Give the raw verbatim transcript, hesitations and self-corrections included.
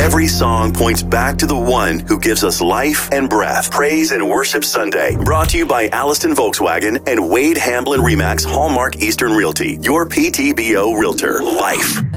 Every song points back to the one who gives us life and breath. Praise and Worship Sunday, brought to you by Alliston Volkswagen and Wade Hamblin Remax Hallmark Eastern Realty, your P T B O realtor. Life.